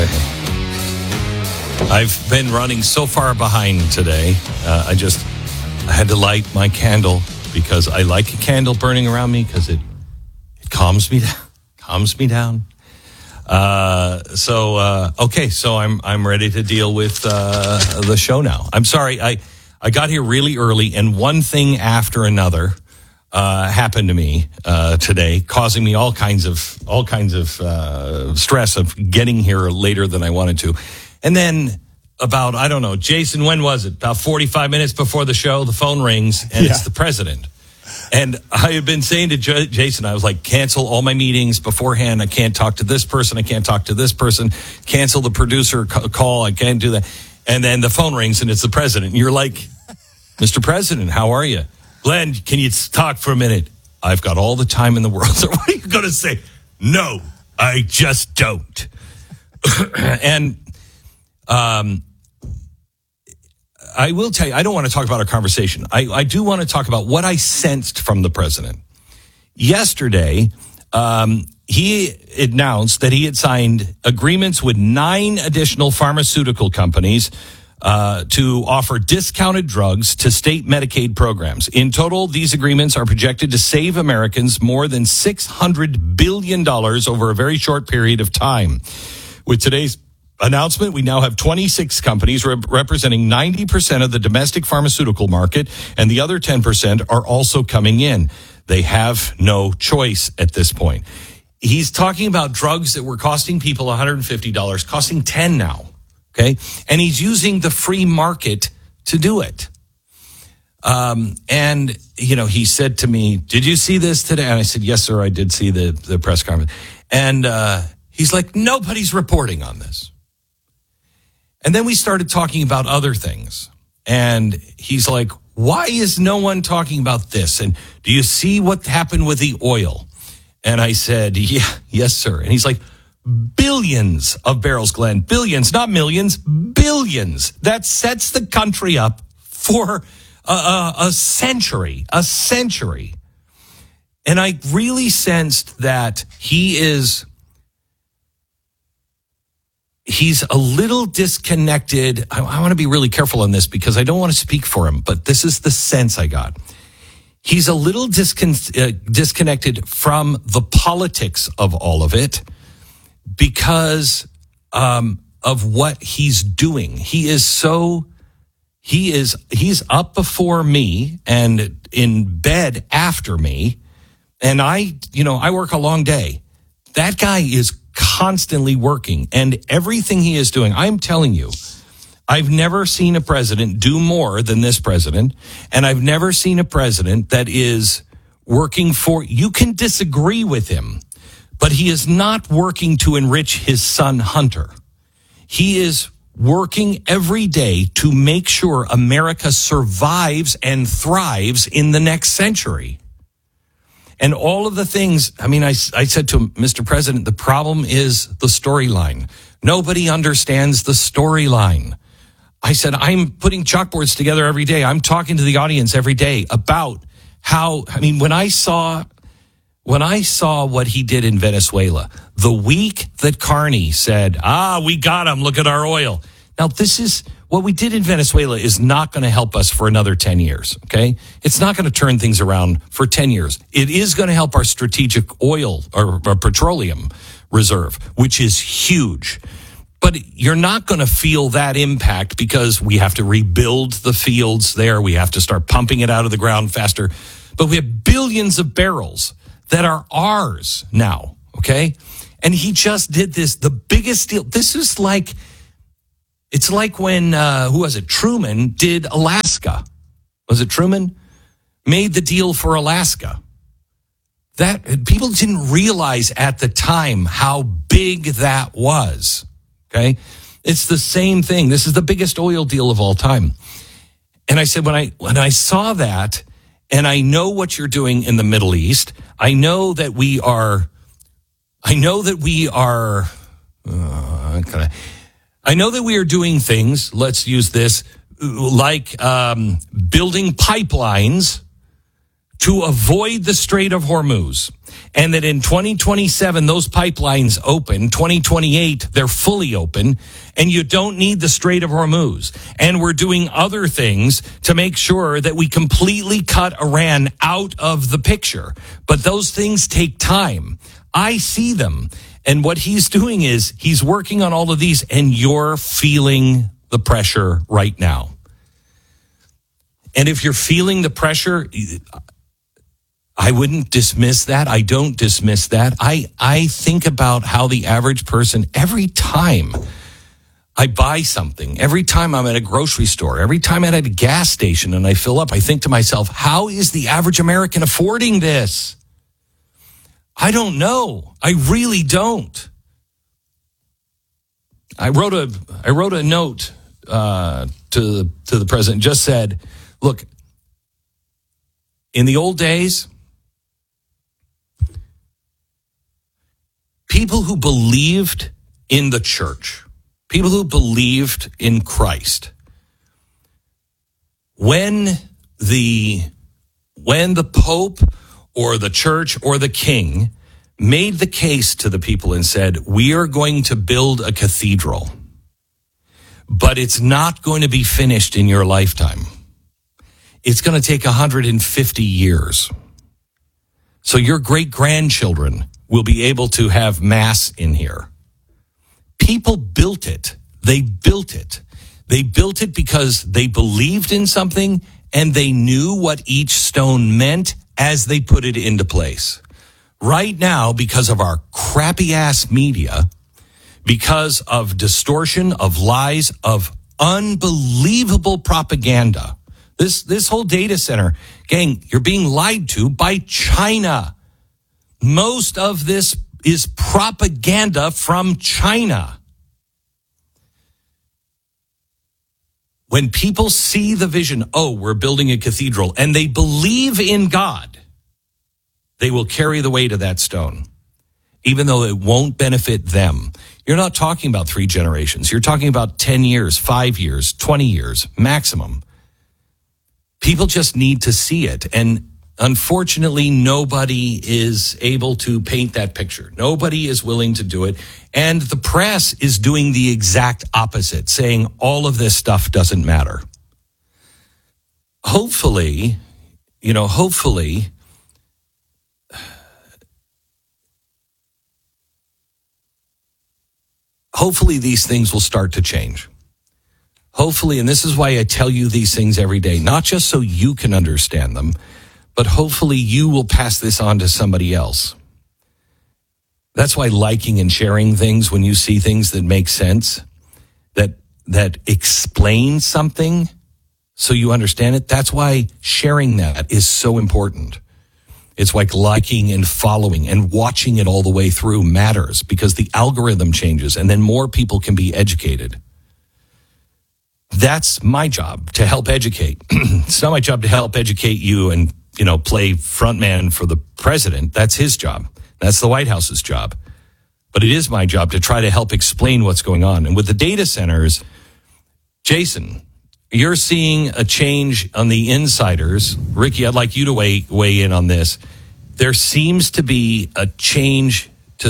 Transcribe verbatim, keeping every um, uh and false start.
I've been running so far behind today. Uh, I just I had to light my candle because I like a candle burning around me because it it calms me down. Calms me down. Uh, so uh, okay, so I'm I'm ready to deal with uh, the show now. I'm sorry, I I got here really early, and one thing after another uh, happened to me uh, today, causing me all kinds of all kinds of uh, stress of getting here later than I wanted to. And then about, I don't know, Jason, when was it? About forty-five minutes before the show, the phone rings, and yeah. It's the president. And I had been saying to J- Jason, I was like, cancel all my meetings beforehand. I can't talk to this person. I can't talk to this person. Cancel the producer call. I can't do that. And then the phone rings, and it's the president. And you're like, Mister President, how are you? Glenn, can you talk for a minute? I've got all the time in the world. So what are you going to say? No, I just don't. And... Um, I will tell you, I don't want to talk about our conversation. I, I do want to talk about what I sensed from the president. Yesterday, um, he announced that he had signed agreements with nine additional pharmaceutical companies uh, to offer discounted drugs to state Medicaid programs. In total, these agreements are projected to save Americans more than six hundred billion dollars over a very short period of time. With today's announcement, we now have twenty-six companies rep- representing ninety percent of the domestic pharmaceutical market, and the other ten percent are also coming in. They have no choice at this point. He's talking about drugs that were costing people one hundred fifty dollars, costing ten dollars now, okay? And he's using the free market to do it. Um, and, you know, he said to me, did you see this today? And I said, yes, sir, I did see the, the press conference. And uh, he's like, nobody's reporting on this. And then we started talking about other things. And he's like, why is no one talking about this? And do you see what happened with the oil? And I said, yeah, yes, sir. And he's like, billions of barrels, Glenn, billions, not millions, billions. That sets the country up for a, a, a century, a century. And I really sensed that he is... He's a little disconnected. I, I want to be really careful on this because I don't want to speak for him, but this is the sense I got. He's a little discon- uh, disconnected from the politics of all of it because um, of what he's doing. He is so, he is, he's up before me and in bed after me. And I, you know, I work a long day. That guy is constantly working, and everything he is doing, I'm telling you, I've never seen a president do more than this president, and I've never seen a president that is working for, you can disagree with him, but he is not working to enrich his son Hunter. He is working every day to make sure America survives and thrives in the next century. And all of the things, I mean, I, I said to him, Mister President, the problem is the storyline. Nobody understands the storyline. I said, I'm putting chalkboards together every day. I'm talking to the audience every day about how, I mean, when I saw, when I saw what he did in Venezuela, the week that Carney said, ah, we got him, look at our oil. Now, this is, what we did in Venezuela is not going to help us for another ten years, okay? It's not going to turn things around for ten years. It is going to help our strategic oil or, or petroleum reserve, which is huge. But you're not going to feel that impact because we have to rebuild the fields there. We have to start pumping it out of the ground faster. But we have billions of barrels that are ours now, okay? And he just did this, the biggest deal. This is like... It's like when, uh, who was it, Truman did Alaska. Was it Truman? Made the deal for Alaska. That, people didn't realize at the time how big that was, okay? It's the same thing. This is the biggest oil deal of all time. And I said, when I when I saw that, and I know what you're doing in the Middle East, I know that we are, I know that we are, uh, kind of, I know that we are doing things, let's use this, like um, building pipelines to avoid the Strait of Hormuz. and that in twenty twenty-seven, those pipelines open. twenty twenty-eight, they're fully open, and you don't need the Strait of Hormuz. And we're doing other things to make sure that we completely cut Iran out of the picture. But those things take time. I see them. And what he's doing is he's working on all of these, and you're feeling the pressure right now. And if you're feeling the pressure, I wouldn't dismiss that. I don't dismiss that. I, I think about how the average person, every time I buy something, every time I'm at a grocery store, every time I'm at a gas station and I fill up, I think to myself, how is the average American affording this? I don't know. I really don't. I wrote a I wrote a note uh, to to the president. Just said, look, in the old days, people who believed in the church, people who believed in Christ, when the when the Pope or the church or the king made the case to the people and said, we are going to build a cathedral, but it's not going to be finished in your lifetime. It's going to take one hundred fifty years. So your great-grandchildren will be able to have mass in here. People built it. They built it. They built it because they believed in something and they knew what each stone meant as they put it into place. Right now, because of our crappy-ass media, because of distortion, of lies, of unbelievable propaganda, this, this whole data center, gang, you're being lied to by China. Most of this is propaganda from China. When people see the vision, oh, we're building a cathedral, and they believe in God, they will carry the weight of that stone, even though it won't benefit them. You're not talking about three generations. You're talking about ten years, five years, twenty years, maximum. People just need to see it. And unfortunately, nobody is able to paint that picture. Nobody is willing to do it. And the press is doing the exact opposite, saying all of this stuff doesn't matter. Hopefully, you know, hopefully, hopefully these things will start to change. Hopefully, and this is why I tell you these things every day, not just so you can understand them, but hopefully you will pass this on to somebody else. That's why liking and sharing things when you see things that make sense, that that explain something so you understand it, that's why sharing that is so important. It's like liking and following and watching it all the way through matters because the algorithm changes and then more people can be educated. That's my job, to help educate. It's not my job to help educate you and, you know, play frontman for the president. That's his job. That's the White House's job. But it is my job to try to help explain what's going on. And with the data centers, Jason, you're seeing a change on the insiders. Ricky, I'd like you to weigh, weigh in on this. There seems to be a change